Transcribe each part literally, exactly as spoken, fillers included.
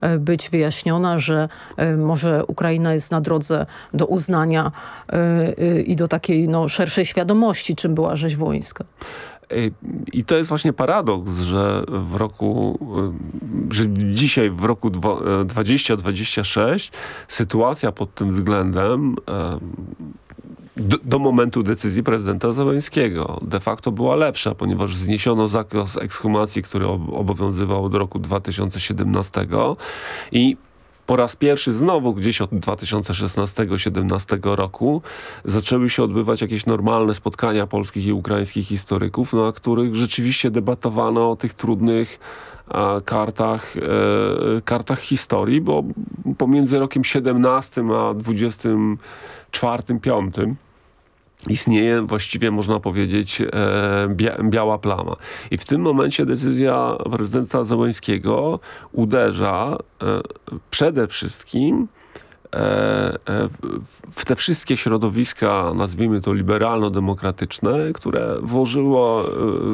być wyjaśniona, że może Ukraina jest na drodze do uznania i do takiej no, szerszej świadomości, czym była rzeź wołyńska. I to jest właśnie paradoks, że w roku, że dzisiaj w roku dwudziestym dwudziestym szóstym sytuacja pod tym względem do, do momentu decyzji prezydenta Zełenskiego de facto była lepsza, ponieważ zniesiono zakaz ekshumacji, który obowiązywał od roku dwa tysiące siedemnastego i po raz pierwszy znowu gdzieś od dwa tysiące szesnastego do dwa tysiące siedemnastego roku zaczęły się odbywać jakieś normalne spotkania polskich i ukraińskich historyków, na których rzeczywiście debatowano o tych trudnych a, kartach, e, kartach historii, bo pomiędzy rokiem siedemnastym a dwudziestym czwartym, piątym istnieje właściwie, można powiedzieć, e, bia, biała plama. I w tym momencie decyzja prezydenta Zełenskiego uderza e, przede wszystkim e, e, w, w te wszystkie środowiska, nazwijmy to liberalno-demokratyczne, które włożyło,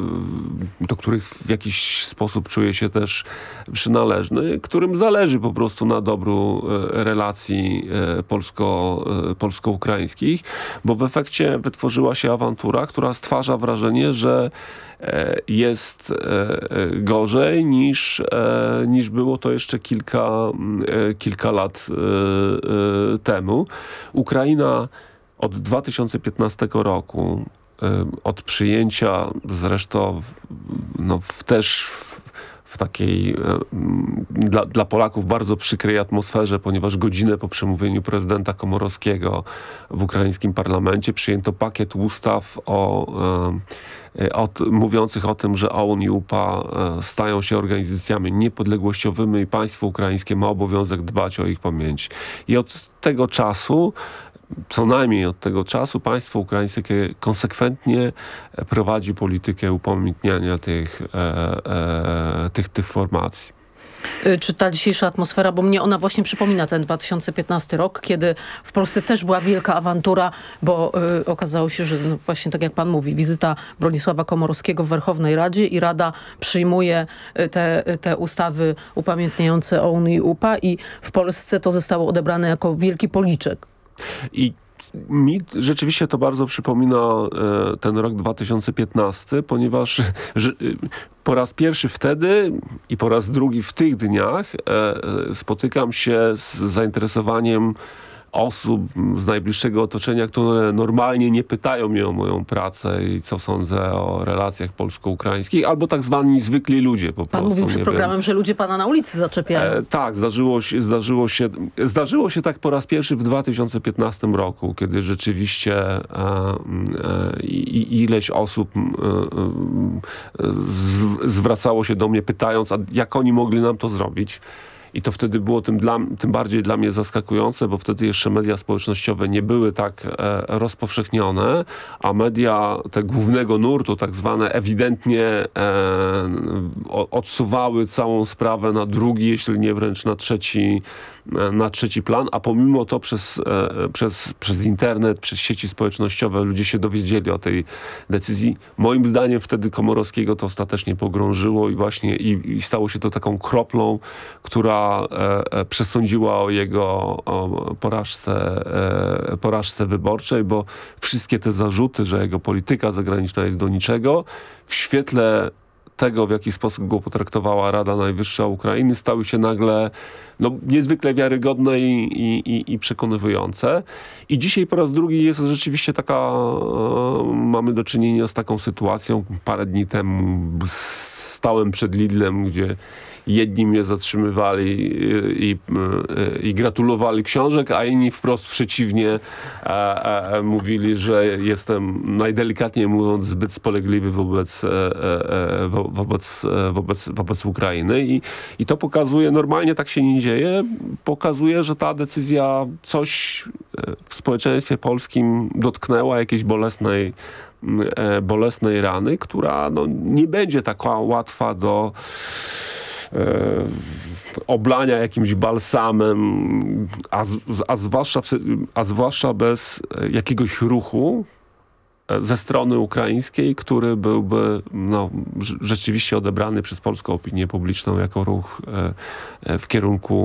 e, do których w jakiś sposób czuje się też przynależny, którym zależy po prostu na dobru e, relacji e, polsko, e, polsko-ukraińskich, bo w efekcie wytworzyła się awantura, która stwarza wrażenie, że e, jest e, gorzej niż, e, niż było to jeszcze kilka, e, kilka lat e, e, temu. Ukraina od dwa tysiące piętnastego roku, e, od przyjęcia zresztą w, no, w też w, w takiej e, dla, dla Polaków bardzo przykrej atmosferze, ponieważ godzinę po przemówieniu prezydenta Komorowskiego w ukraińskim parlamencie przyjęto pakiet ustaw o, e, o, mówiących o tym, że O U N i U P A e, stają się organizacjami niepodległościowymi i państwo ukraińskie ma obowiązek dbać o ich pamięć. I od tego czasu co najmniej od tego czasu państwo ukraińskie konsekwentnie prowadzi politykę upamiętniania tych, e, e, tych, tych formacji. Czy ta dzisiejsza atmosfera, bo mnie ona właśnie przypomina ten dwa tysiące piętnasty rok, kiedy w Polsce też była wielka awantura, bo y, okazało się, że no właśnie tak jak pan mówi, wizyta Bronisława Komorowskiego w Werchownej Radzie i Rada przyjmuje te, te ustawy upamiętniające O U N i U P A i w Polsce to zostało odebrane jako wielki policzek. I mi rzeczywiście to bardzo przypomina e, ten rok dwa tysiące piętnasty, ponieważ że, po raz pierwszy wtedy i po raz drugi w tych dniach e, spotykam się z zainteresowaniem osób z najbliższego otoczenia, które normalnie nie pytają mnie o moją pracę i co sądzę o relacjach polsko-ukraińskich, albo tak zwani zwykli ludzie po Pan prostu. mówił przed programem, wiem. że ludzie pana na ulicy zaczepiają. E, tak, zdarzyło się, zdarzyło, się, zdarzyło się tak po raz pierwszy w dwa tysiące piętnastym roku, kiedy rzeczywiście e, e, i, ileś osób e, e, z, zwracało się do mnie pytając, a jak oni mogli nam to zrobić. I to wtedy było tym, dla, tym bardziej dla mnie zaskakujące, bo wtedy jeszcze media społecznościowe nie były tak e, rozpowszechnione, a media te głównego nurtu, tak zwane, ewidentnie e, o, odsuwały całą sprawę na drugi, jeśli nie wręcz na trzeci, e, na trzeci plan, a pomimo to przez, e, przez, przez internet, przez sieci społecznościowe ludzie się dowiedzieli o tej decyzji. Moim zdaniem wtedy Komorowskiego to ostatecznie pogrążyło i właśnie i, i stało się to taką kroplą, która E, e, przesądziła o jego o porażce, e, porażce wyborczej, bo wszystkie te zarzuty, że jego polityka zagraniczna jest do niczego, w świetle tego, w jaki sposób go potraktowała Rada Najwyższa Ukrainy, stały się nagle no, niezwykle wiarygodne i, i, i przekonywujące. I dzisiaj po raz drugi jest rzeczywiście taka, e, mamy do czynienia z taką sytuacją. Parę dni temu stałem przed Lidlem, gdzie jedni mnie zatrzymywali i, i, i gratulowali książek, a inni wprost przeciwnie e, e, mówili, że jestem najdelikatniej mówiąc zbyt spolegliwy wobec, e, e, wobec, wobec, wobec Ukrainy. I, I to pokazuje, normalnie tak się nie dzieje, pokazuje, że ta decyzja coś w społeczeństwie polskim dotknęła jakiejś bolesnej, e, bolesnej rany, która no, nie będzie taka łatwa do oblania jakimś balsamem, a, z, a, zwłaszcza, a zwłaszcza bez jakiegoś ruchu ze strony ukraińskiej, który byłby no, rzeczywiście odebrany przez polską opinię publiczną jako ruch w kierunku